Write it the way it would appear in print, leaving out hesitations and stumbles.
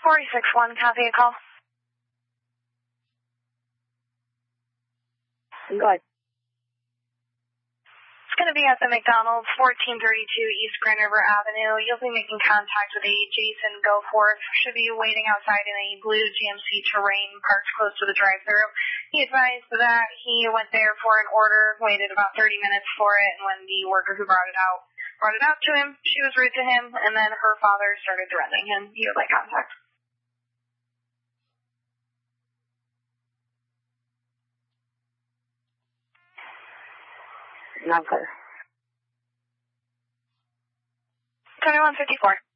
461, copy a call. Go ahead. It's going to be at the McDonald's, 1432 East Grand River Avenue. You'll be making contact with a Jason Goforth. Should be waiting outside in a blue GMC Terrain parked close to the drive-thru. He advised that he went there for an order, waited about 30 minutes for it, and when the worker who brought it out to him, she was rude to him, and then her father started threatening him. He would like contact. Not clear. 2154.